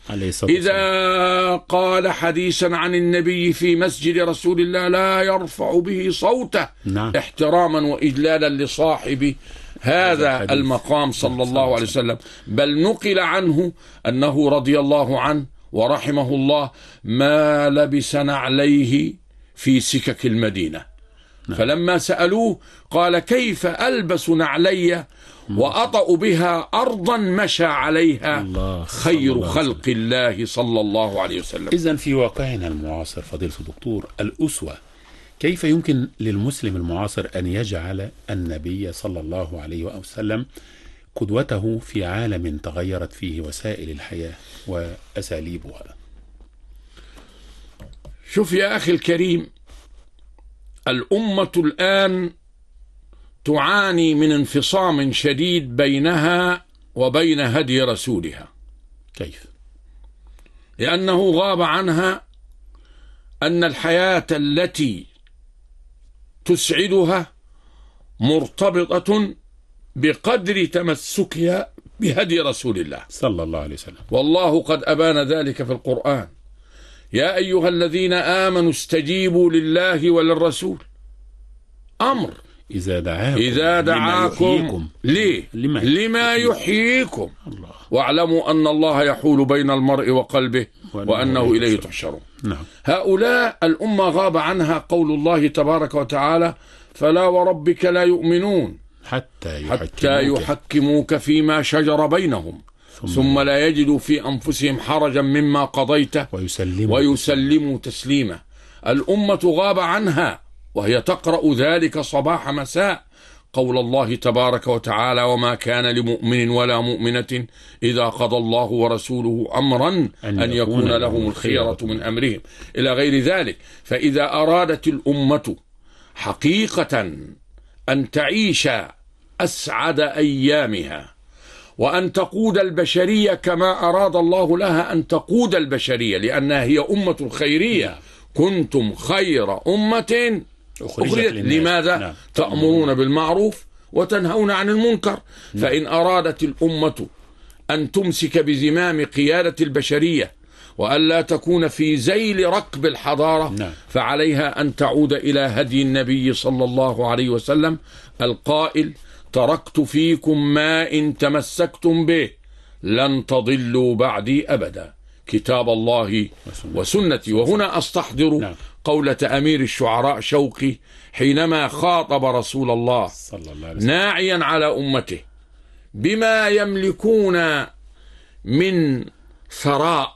عليه الصلاة والسلام إذا قال حديثا عن النبي في مسجد رسول الله لا يرفع به صوته احتراما وإجلالا لصاحب هذا المقام صلى الله عليه وسلم، بل نقل عنه أنه رضي الله عنه ورحمه الله ما لبس نعليه في سكك المدينة. فلما سألوه قال كيف ألبس نعلي وأطأ بها أرضا مشى عليها خير خلق الله صلى الله عليه وسلم. إذن في واقعنا المعاصر فضيلة الدكتور الأسوة، كيف يمكن للمسلم المعاصر أن يجعل النبي صلى الله عليه وسلم قدوته في عالم تغيرت فيه وسائل الحياة وأساليبها؟ شوف يا أخي الكريم، الأمة الآن تعاني من انفصام شديد بينها وبين هدي رسولها. كيف؟ لأنه غاب عنها أن الحياة التي تسعدها مرتبطة بقدر تمسكها بهدي رسول الله صلى الله عليه وسلم، والله قد أبان ذلك في القرآن: يا أيها الذين آمنوا استجيبوا لله وللرسول. أمر إذا دعاكم لما يحييكم واعلموا أن الله يحول بين المرء وقلبه وأنه إليه تحشرون. هؤلاء الأمة غاب عنها قول الله تبارك وتعالى: فلا وربك لا يؤمنون حتى يحكموك فيما شجر بينهم ثم لا يجدوا في أنفسهم حرجا مما قضيت ويسلموا تسليما. الأمة غاب عنها وهي تقرأ ذلك صباح مساء قول الله تبارك وتعالى: وما كان لمؤمن ولا مؤمنة إذا قضى الله ورسوله أمرا أن يكون لهم الخيرة من أمرهم، إلى غير ذلك. فإذا أرادت الأمة حقيقة أن تعيش أسعد أيامها وأن تقود البشرية كما أراد الله لها أن تقود البشرية، لأنها هي أمة الخيرية: كنتم خير أمة أخرجت. لماذا؟ تأمرون بالمعروف وتنهون عن المنكر. فإن أرادت الأمة أن تمسك بزمام قيادة البشرية وألا تكون في ذيل ركب الحضارة فعليها أن تعود إلى هدي النبي صلى الله عليه وسلم القائل: تركت فيكم ما إن تمسكتم به لن تضلوا بعدي أبدا، كتاب الله وسنتي. وهنا أستحضر قولة أمير الشعراء شوقي حينما خاطب رسول الله ناعيا على أمته بما يملكون من ثراء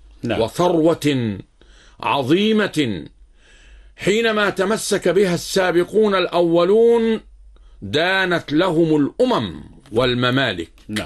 وثروة عظيمة حينما تمسك بها السابقون الأولون دانت لهم الأمم والممالك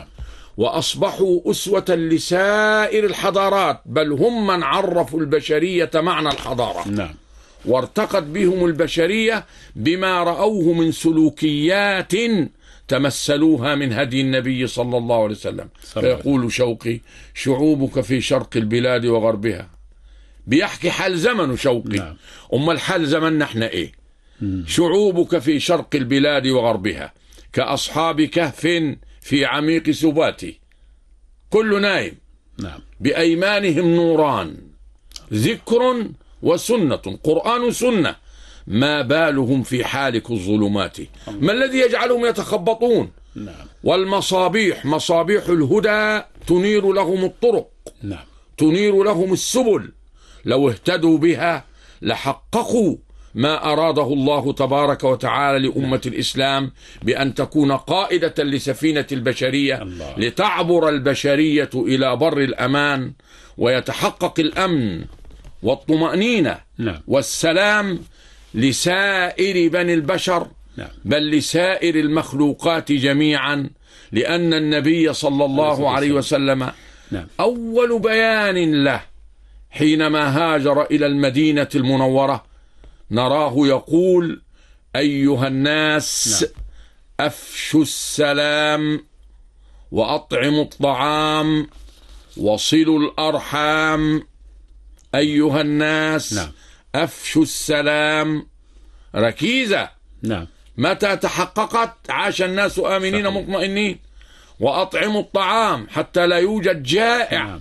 وأصبحوا أسوة لسائر الحضارات، بل هم من عرفوا البشرية معنى الحضارة وارتقت بهم البشرية بما رأوه من سلوكيات تمثلوها من هدي النبي صلى الله عليه وسلم. فيقول شوقي: شعوبك في شرق البلاد وغربها. بيحكي حال زمن شوقي. أما الحال زمننا احنا ايه؟ شعوبك في شرق البلاد وغربها كأصحاب كهف في عميق سباتي، كل نايم بأيمانهم نوران، ذكر وسنة، قرآن سنة، ما بالهم في حالك الظلمات؟ ما الذي يجعلهم يتخبطون؟ والمصابيح، مصابيح الهدى تنير لهم الطرق، تنير لهم السبل، لو اهتدوا بها لحققوا ما أراده الله تبارك وتعالى لأمة الإسلام بأن تكون قائدة لسفينة البشرية لتعبر البشرية إلى بر الأمان ويتحقق الأمن والطمأنينة والسلام لسائر بني البشر بل لسائر المخلوقات جميعا، لأن النبي صلى الله عليه وسلم أول بيان له حينما هاجر إلى المدينة المنورة نراه يقول: أيها الناس أفشوا السلام وأطعموا الطعام وصلوا الأرحام. أيها الناس أفشوا السلام. ركيزة. متى تحققت؟ عاش الناس آمنين مطمئنين. وأطعموا الطعام حتى لا يوجد جائع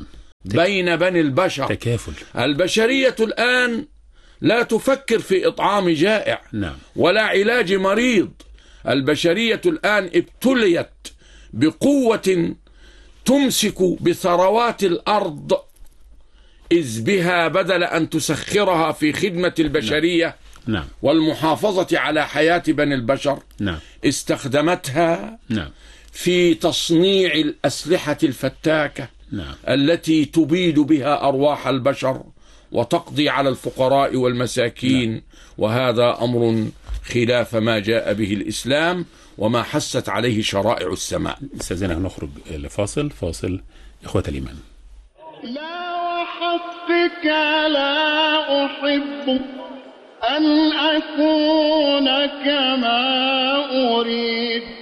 بين بني البشر، تكافل. البشرية الآن لا تفكر في إطعام جائع ولا علاج مريض. البشرية الآن ابتليت بقوة تمسك بثروات الأرض، إذ بها بدل أن تسخرها في خدمة البشرية والمحافظة على حياة بني البشر استخدمتها في تصنيع الأسلحة الفتاكة التي تبيد بها أرواح البشر وتقضي على الفقراء والمساكين. وهذا أمر خلاف ما جاء به الإسلام وما حست عليه شرائع السماء. استاذنا نخرج فاصل إخوة الإيمان. لا وحسبك لا أحب أن أكون كما أريد